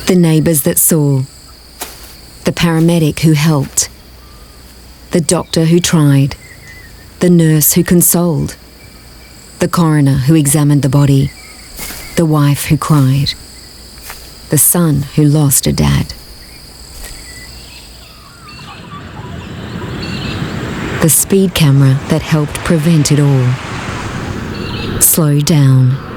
The neighbours that saw. The paramedic who helped. The doctor who tried. The nurse who consoled. The coroner who examined the body. The wife who cried. The son who lost a dad. The speed camera that helped prevent it all. Slow down.